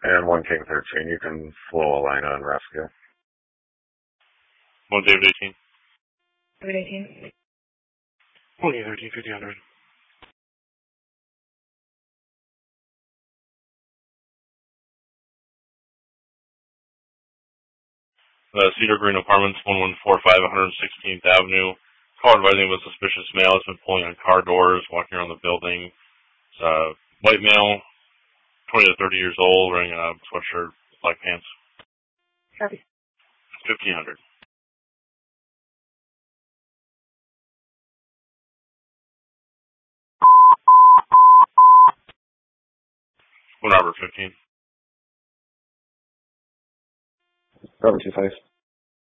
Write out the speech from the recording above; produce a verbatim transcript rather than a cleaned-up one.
And one King thirteen, you can flow a line on rescue. One David eighteen. David eighteen. One King thirteen, fifty hundred. The Cedar Green Apartments, one one four five, one hundred sixteenth Avenue. Call advising of a suspicious male has been pulling on car doors, walking around the building. It's a white male, twenty to thirty years old, wearing a sweatshirt, black pants. Copy. fifteen hundred. One Robert fifteen. Robert two five.